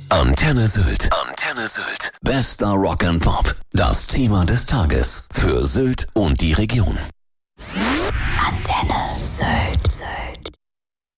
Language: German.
Antenne Sylt. Antenne Sylt. Bester Rock and Pop. Das Thema des Tages für Sylt und die Region. Antenne.